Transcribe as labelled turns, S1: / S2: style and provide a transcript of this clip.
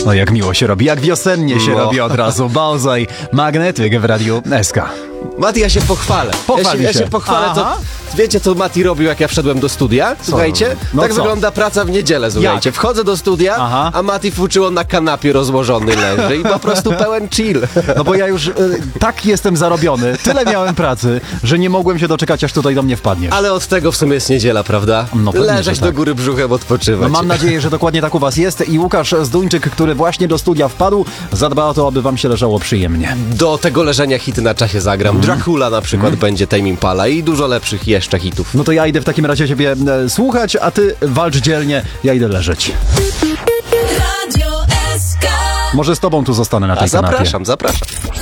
S1: No jak miło się robi, jak wiosennie się robi od razu. Bałzaj, magnetyk w Radiu SK.
S2: Mati, ja się pochwalę. Ja się pochwalę. To, wiecie, co Mati robił, jak ja wszedłem do studia? Słuchajcie, tak wygląda praca w niedzielę, słuchajcie.
S1: Jak?
S2: Wchodzę do studia, a Mati fuczyło na kanapie rozłożony leży i po prostu pełen chill.
S1: No bo ja już tak jestem zarobiony, tyle miałem pracy, że nie mogłem się doczekać, aż tutaj do mnie wpadniesz.
S2: Ale od tego w sumie jest niedziela, prawda?
S1: No pewnie,
S2: leżeć
S1: że
S2: do
S1: tak.
S2: góry brzuchem, odpoczywać.
S1: No mam nadzieję, że dokładnie tak u was jest i Łukasz Zduńczyk, który właśnie do studia wpadł, zadba o to, aby wam się leżało przyjemnie.
S2: Do tego leżenia hity na czasie zagram. Dracula na przykład będzie, Tame Impala i dużo lepszych jeszcze hitów.
S1: No to ja idę w takim razie ciebie słuchać, a ty walcz dzielnie, ja idę leżeć.
S3: Radio SK.
S1: Może z tobą tu zostanę na tej kanapie.
S2: Zapraszam.